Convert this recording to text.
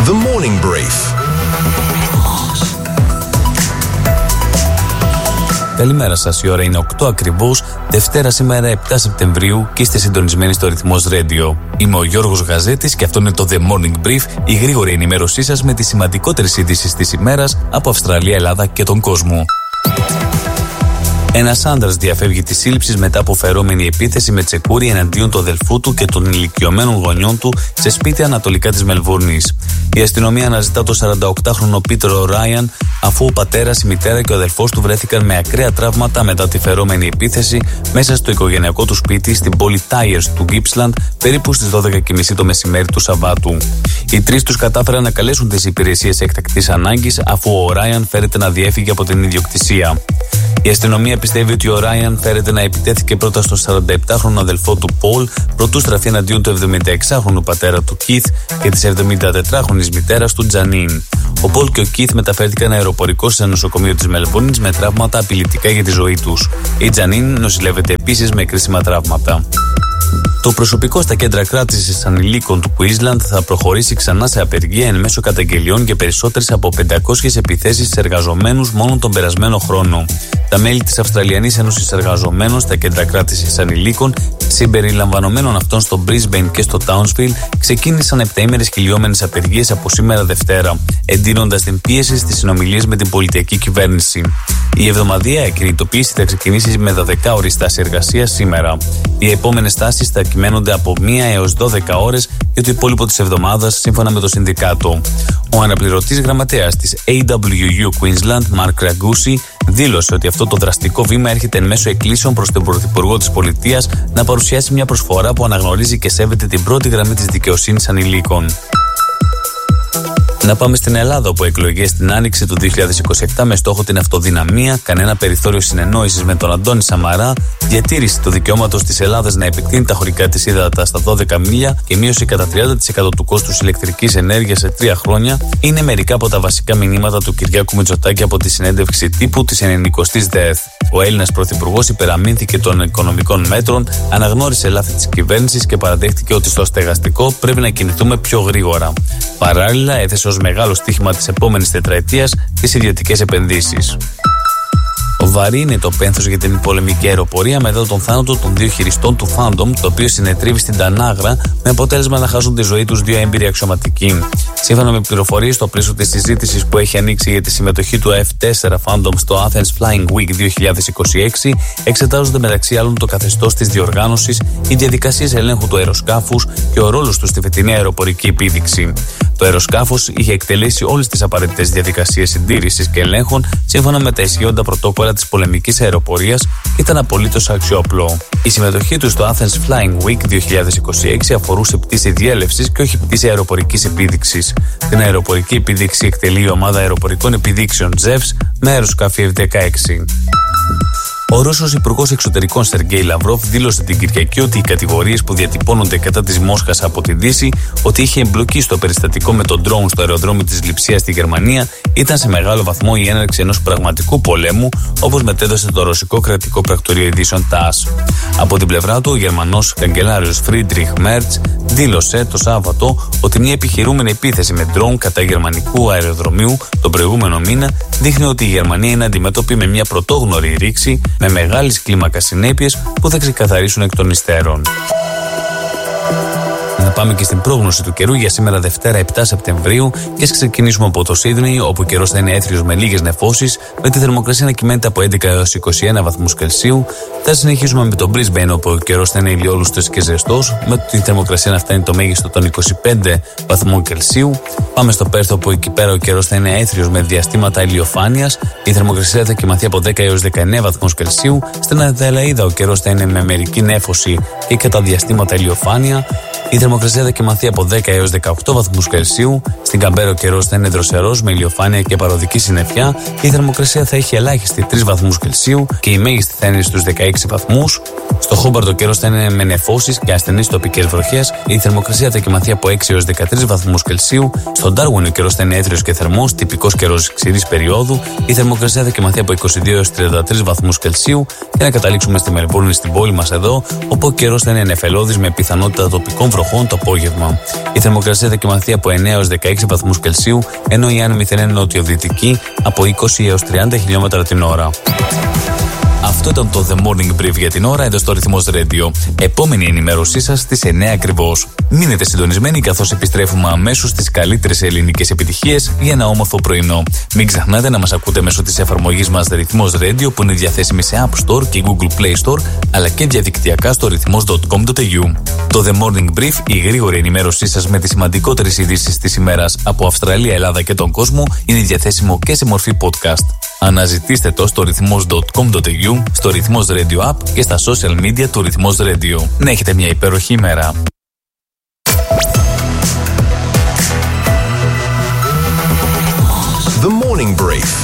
The Morning Brief. Καλημέρα σας, η ώρα είναι 8 ακριβώς, Δευτέρα σήμερα 7 Σεπτεμβρίου και είστε συντονισμένοι στο Ρυθμός Radio. Είμαι ο Γιώργος Γαζέτης και αυτό είναι το The Morning Brief, η γρήγορη ενημέρωσή σας με τις σημαντικότερες ειδήσεις της ημέρας από Αυστραλία, Ελλάδα και τον κόσμο. Ένας άντρας διαφεύγει της σύλληψης μετά από φερόμενη επίθεση με τσεκούρι εναντίον του αδελφού του και των ηλικιωμένων γονιών του σε σπίτι ανατολικά της Μελβούρνης. Η αστυνομία αναζητά το 48χρονο Πίτερ Ράιαν, αφού ο πατέρας, η μητέρα και ο αδελφός του βρέθηκαν με ακραία τραύματα μετά τη φερόμενη επίθεση μέσα στο οικογενειακό του σπίτι στην πόλη Tyers του Gippsland περίπου στις 12:30 το μεσημέρι του Σαββάτου. Οι τρεις τους κατάφεραν να καλέσουν τις υπηρεσίες έκτακτης ανάγκης αφού ο Ράιαν φέρεται να διέφυγε από την ιδιοκτησία. Η αστυνομία πιστεύει ότι ο Ράιαν φέρεται να επιτέθηκε πρώτα στο 47χρονο αδελφό του Πολ, προτού στραφεί εναντίον του 76χρονου πατέρα του Κιθ και της 74χρονης μητέρας του Τζανίν. Ο Πολ και ο Κιθ μεταφέρθηκαν αεροπορικώς σε ένα νοσοκομείο της Μελβούρνης με τραύματα απειλητικά για τη ζωή τους. Η Τζανίν νοσηλεύεται επίσης με κρίσιμα τραύματα. Το προσωπικό στα κέντρα κράτησης ανηλίκων του Queensland θα προχωρήσει ξανά σε απεργία εν μέσω καταγγελιών για περισσότερες από 500 επιθέσεις σε εργαζομένους μόνο τον περασμένο χρόνο. Τα μέλη της Αυστραλιανής Ένωσης Εργαζομένων στα κέντρα κράτησης ανηλίκων, συμπεριλαμβανομένων αυτών στο Brisbane και στο Townsville, ξεκίνησαν επταήμερες κυλιόμενες απεργίες από σήμερα Δευτέρα, εντείνοντας την πίεση στις συνομιλίες με την πολιτική κυβέρνηση. Η εβδομαδιαία κινητοποίηση θα ξεκινήσει με 12ωρη στάση εργασίας σήμερα. Οι επόμενες στάσεις θα κυμαίνονται από 1 έως 12 ώρες για το υπόλοιπο της εβδομάδας, σύμφωνα με το Συνδικάτο. Ο αναπληρωτής γραμματέας της AWU Queensland, Mark Ragusi, δήλωσε ότι αυτό το δραστικό βήμα έρχεται εν μέσω εκκλήσεων προς τον Πρωθυπουργό της Πολιτείας να παρουσιάσει μια προσφορά που αναγνωρίζει και σέβεται την πρώτη γραμμή της δικαιοσύνης ανηλίκων. Να πάμε στην Ελλάδα, όπου εκλογές στην Άνοιξη του 2027 με στόχο την αυτοδυναμία, κανένα περιθώριο συνεννόησης με τον Αντώνη Σαμαρά, διατήρηση του δικαιώματος της Ελλάδας να επεκτείνει τα χωρικά της ύδατα στα 12 μίλια και μείωση κατά 30% του κόστους ηλεκτρικής ενέργειας σε 3 χρόνια, είναι μερικά από τα βασικά μηνύματα του Κυριάκου Μητσοτάκη από τη συνέντευξη τύπου της 90ης ΔΕΘ. Ο Έλληνας Πρωθυπουργός υπεραμείνθηκε των οικονομικών μέτρων, αναγνώρισε λάθη της κυβέρνησης και παραδέχτηκε ότι στο στεγαστικό πρέπει να κινηθούμε πιο γρήγορα. Παράλληλα, έθεσε ως μεγάλο στοίχημα της επόμενης τετραετίας τις ιδιωτικές επενδύσεις. Βαρύ είναι το πένθος για την πολεμική αεροπορία μετά τον θάνατο των 2 χειριστών του Phantom, το οποίο συνετρίβει στην Τανάγρα με αποτέλεσμα να χάσουν τη ζωή τους 2 έμπειροι αξιωματικοί. Σύμφωνα με πληροφορίες, στο πλαίσιο της συζήτησης που έχει ανοίξει για τη συμμετοχή του F4 Phantom στο Athens Flying Week 2026, εξετάζονται μεταξύ άλλων το καθεστώς της διοργάνωσης, οι διαδικασίες ελέγχου του αεροσκάφους και ο ρόλος του στη φετινή αεροπορική επίδειξη. Το αεροσκάφος είχε εκτελέσει όλες τις απαραίτητες διαδικασίες συντήρησης και ελέγχων σύμφωνα με τα ισχύοντα πρωτόκολλα της πολεμικής αεροπορίας και ήταν απολύτως αξιόπλο. Η συμμετοχή του στο Athens Flying Week 2026 αφορούσε πτήση διέλευσης και όχι πτήση αεροπορικής επίδειξης. Την αεροπορική επίδειξη εκτελεί η ομάδα αεροπορικών επιδείξεων ZEVS με αεροσκάφη F-16. Ο Ρώσος Υπουργός Εξωτερικών Σεργέη Λαυρόφ δήλωσε την Κυριακή ότι οι κατηγορίες που διατυπώνονται κατά της Μόσχας από τη Δύση ότι είχε εμπλοκή στο περιστατικό με τον ντρόουν στο αεροδρόμιο της Λειψίας στη Γερμανία ήταν σε μεγάλο βαθμό η έναρξη ενός πραγματικού πολέμου, όπως μετέδωσε το ρωσικό κρατικό πρακτορείο ειδήσεων TASS. Από την πλευρά του, ο Γερμανός καγκελάριος Φρίντριχ Μέρτς δήλωσε το Σάββατο ότι μια επιχειρούμενη επίθεση με ντρόουν κατά γερμανικού αεροδρομίου τον προηγούμενο μήνα δείχνει ότι η Γερμανία είναι αντιμέτωπη με μια πρωτόγνωρη ρήξη με μεγάλης κλίμακας συνέπειες που θα ξεκαθαρίσουν εκ των υστέρων. Να πάμε και στην πρόγνωση του καιρού για σήμερα Δευτέρα 7 Σεπτεμβρίου και ας ξεκινήσουμε από το Σίδνεϊ, όπου ο καιρός θα είναι έθριος με λίγες νεφώσεις, με τη θερμοκρασία να κυμαίνεται από 11 έως 21 βαθμούς Κελσίου. Θα συνεχίσουμε με το Brisbane, όπου ο καιρός θα είναι ηλιόλουστος και ζεστός, με τη θερμοκρασία να φτάνει το μέγιστο των 25 βαθμών Κελσίου. Πάμε στο Πέρθ, όπου εκεί πέρα ο καιρός θα είναι έθριος με διαστήματα ηλιοφάνειας. Η θερμοκρασία θα κυμανθεί από 10 έως 19 βαθμούς Κελσίου. Στην Αδελαΐδα ο καιρός θα είναι με μερική νέφωση και κατά διαστήματα ηλιοφάνεια. Η θερμοκρασία θα κυμανθεί από 10 έως 18 βαθμούς Κελσίου. Στην Καμπέρα ο καιρός θα είναι δροσερός με ηλιοφάνεια και παροδική συννεφιά. Η θερμοκρασία θα έχει ελάχιστη 3 βαθμούς Κελσίου και η μέγιστη θα είναι στους 16 βαθμούς. Στο Χόμπαρτ ο καιρός θα είναι με νεφώσεις και ασθενείς τοπικές βροχές. Η θερμοκρασία θα κυμανθεί από 6 έως 13 βαθμούς Κελσίου. Στον Ντάρουιν ο καιρός θα είναι έθριος και θερμός, τυπικός καιρός ξηρής περίοδου. Η θερμοκρασία θα κυμανθεί από 22 έως 33 βαθμούς Κελσίου. Και να καταλήξουμε στη Μελβούρνη, στην πόλη μας εδώ, όπου ο καιρός θα είναι νεφελώδης με πιθανότητα τοπικών βροχών το απόγευμα. Η θερμοκρασία θα κυμανθεί από 9 έως 16 βαθμούς Κελσίου, ενώ η άνεμη θα είναι νοτιοδυτική από 20 έως 30 χιλιόμετρα την ώρα. Αυτό ήταν το The Morning Brief για την ώρα εδώ στο Ρυθμός Radio. Επόμενη ενημέρωσή σας στις 9 ακριβώς. Μείνετε συντονισμένοι καθώς επιστρέφουμε αμέσως στις καλύτερες ελληνικές επιτυχίες για ένα όμορφο πρωινό. Μην ξεχνάτε να μας ακούτε μέσω της εφαρμογής μας Ρυθμός Radio που είναι διαθέσιμη σε App Store και Google Play Store αλλά και διαδικτυακά στο ρυθμός.com.au. Το The Morning Brief, η γρήγορη ενημέρωσή σας με τις σημαντικότερες ειδήσεις της ημέρας από Αυστραλία, Ελλάδα και τον κόσμο, είναι διαθέσιμο και σε μορφή podcast. Αναζητήστε το στο ρυθμός.com.au, στο Ρυθμός Radio App και στα social media του Ρυθμός Radio. Να έχετε μια υπέροχη ημέρα. The Morning Brief